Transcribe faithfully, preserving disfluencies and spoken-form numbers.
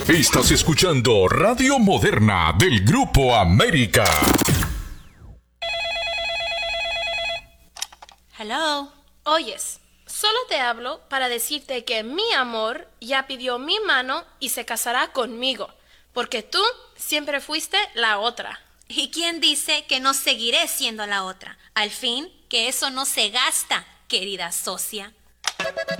Estás escuchando Radio Moderna del Grupo América. Hello. Oyes, solo te hablo para decirte que mi amor ya pidió mi mano y se casará conmigo, porque tú siempre fuiste la otra. ¿Y quién dice que no seguiré siendo la otra? Al fin, que eso no se gasta, querida socia.